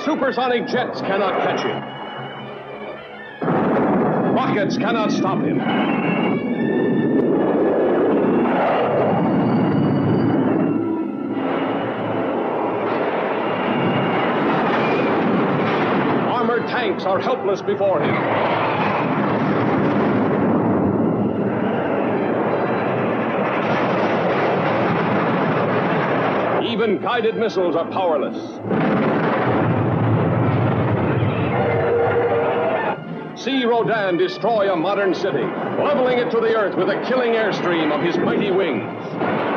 Supersonic jets cannot catch him. Rockets cannot stop him. Armored tanks are helpless before him. Even guided missiles are powerless. See Rodan destroy a modern city, leveling it to the earth with a killing airstream of his mighty wings.